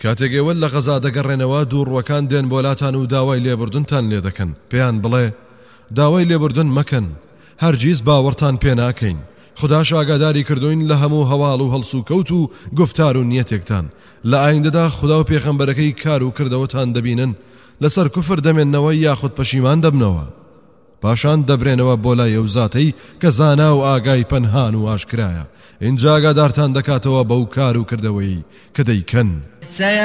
کاتێک ئێوە لە غەزا دەگەڕێنەوە دووڕوەکان دێن بۆلاتان و داوای لێبوردنتان لێ دەکەن پێیان بڵێ داوای لێبوردن مەکەن هەرگیز باوەڕتان پێ ناکەین خوداش ئاگاداری کردوین لە هەموو هەواڵ و هەڵسو کەوت و گفتار و نیەتێکتان لە ئایندەدا خوددا و پێغەمبەرەکەی کار و کردەوەتان دەبینن لەسەر کوفر دەمێننەوە یاخود پەشیمان دەبنەوە پاشان دەبرێنەوە بۆ لای ئەو زاتەی کە زانا و ئاگای پەنهان و ئاشکرایە اینجا ئاگادارتان دەکاتەوە بەو کار و کردەوەی کە دەیکەن